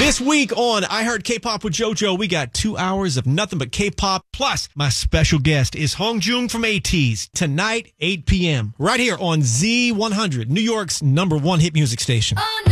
This week on I Heard K-Pop with JoJo, we got 2 hours of nothing but K-pop. Plus, my special guest is Hongjoong from ATEEZ. Tonight, 8 p.m. Right here on Z100, New York's #1 hit music station. Oh, no.